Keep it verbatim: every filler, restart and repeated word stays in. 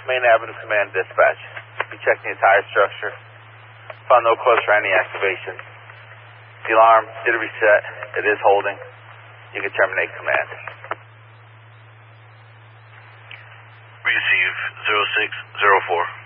Main Avenue Command Dispatch. We checked the entire structure. Found no cause for any activation. The alarm did reset. It is holding. You can terminate command. Receive zero six zero four.